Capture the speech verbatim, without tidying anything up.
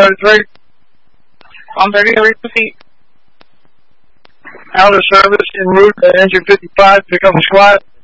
Charlie three. On thirty, repeat. Out of service en route to engine fifty-five, pick up a squad.